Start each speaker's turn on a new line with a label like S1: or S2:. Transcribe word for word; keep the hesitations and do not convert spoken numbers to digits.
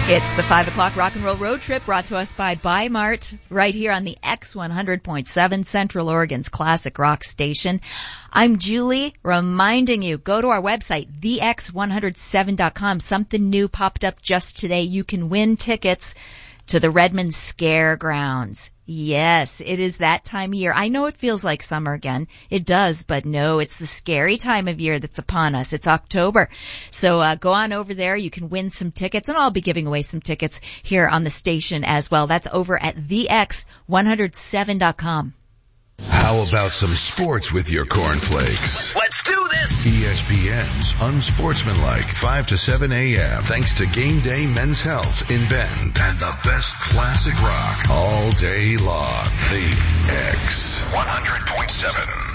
S1: It's the five o'clock rock and roll road trip brought to us by Bi-Mart right here on the X one hundred point seven Central Oregon's classic rock station. I'm Julie, reminding you, go to our website, the x one oh seven dot com. Something new popped up just today. You can win tickets to the Redmond Scaregrounds. Yes, it is that time of year. I know it feels like summer again. It does, but no, it's the scary time of year that's upon us. It's October. So uh, go on over there. You can win some tickets, and I'll be giving away some tickets here on the station as well. That's over at the x one oh seven dot com.
S2: How about some sports with your cornflakes?
S3: Let's do this!
S2: E S P N's Unsportsmanlike, five to seven a.m. Thanks to Game Day Men's Health in Bend and the best classic rock all day long. The X one hundred point seven.